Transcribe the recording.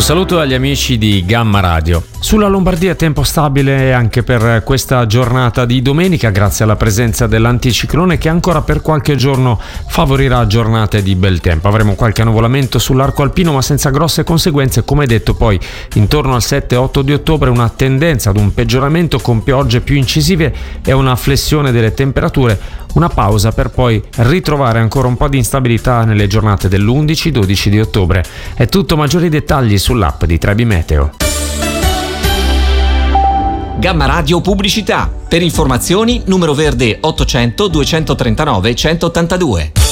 saluto agli amici di Gamma Radio. Sulla Lombardia tempo stabile anche per questa giornata di domenica grazie alla presenza dell'anticiclone che ancora per qualche giorno favorirà giornate di bel tempo. Avremo qualche annuvolamento sull'arco alpino ma senza grosse conseguenze. Come detto, poi intorno al 7-8 di ottobre una tendenza ad un peggioramento con piogge più incisive e una flessione delle temperature, una pausa per poi ritrovare ancora un po' di instabilità nelle giornate dell'11-12 di ottobre. È tutto, maggiori dettagli sull'app di Trebi Meteo. Gamma Radio Pubblicità. Per informazioni numero verde 800 239 182.